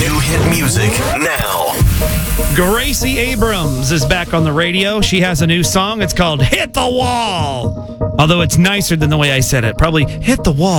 New hit music now. Gracie Abrams is back on the radio. She has a new song. It's called Hit the Wall. Although it's nicer than the way I said it. Probably hit the wall.